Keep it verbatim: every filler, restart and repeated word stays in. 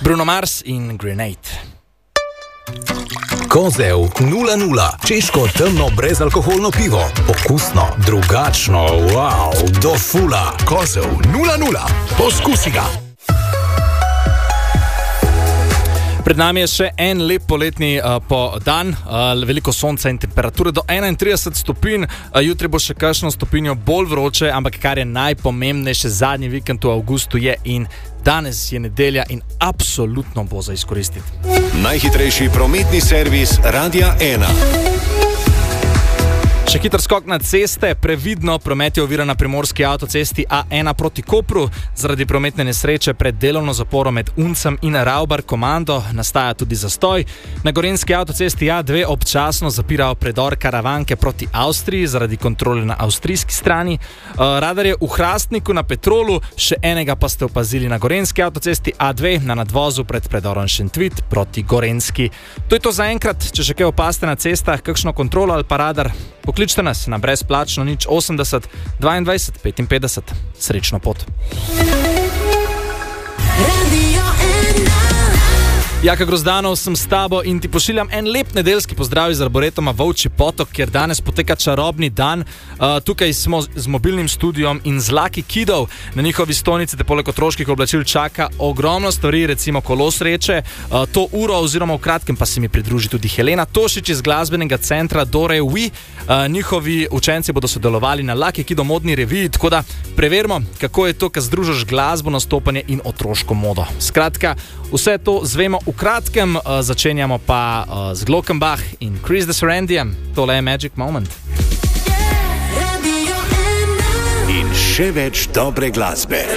Bruno Mars in Grenade. Kozel nula nula, češko temno brezalkoholno pivo. Okusno, drugačno, wow, do fula. Kozel nula nula, poskusi ga. Pred nami je še en lep poletni uh, po dan, uh, veliko sonca in temperature do enaintrideset stopinj, uh, jutri bo še kakšno stopinjo bolj vroče, ampak kar je najpomembnejše, zadnji vikend v avgustu je in danes je nedelja in absolutno bo za izkoristiti. Najhitrejši prometni servis Radia ena. Še hiter skok na ceste, previdno, promet je oviran na primorski avtocesti A ena proti Kopru, zaradi prometne nesreče pred delovno zaporo med Uncem in Ravbar komando nastaja tudi zastoj. Na gorenjski avtocesti A dve občasno zapirajo predor Karavanke proti Avstriji zaradi kontrole na avstrijski strani. Radar je v Hrastniku na Petrolu, še enega pa ste opazili na gorenjski avtocesti A dve na nadvozu pred predorom Šentvit proti Gorenjski. To je to za enkrat, če še kaj opaste na cestah, kakšno kontrolo ali pa radar, pokličte nas na brezplačno nič osemdeset dvaindvajset petinpetdeset. Srečno pot. Jaka Grozdanov sem s tabo in ti pošiljam en lep nedeljski pozdrav iz Arboretoma Volčji Potok, kjer danes poteka čarobni dan. Uh, tukaj smo z mobilnim studijom in z Lucky Kidov. Na njihovi stojnici te poleg otroških oblačil čaka ogromno stvari, recimo kolo sreče. Uh, to uro oziroma v kratkem pa se mi pridruži tudi Helena Tošič iz glasbenega centra Dore We. Uh, njihovi učenci bodo sodelovali na Lucky Kido modni reviji, tako da preverimo, kako je to, kad združiš glasbo, nastopanje in otroško modo. Skratka, vse to zvemo v kratkem, uh, začenjamo pa uh, z Glockenbach in Chris Desarandijem. Tole je Magic Moment. In še več dobre glasbe.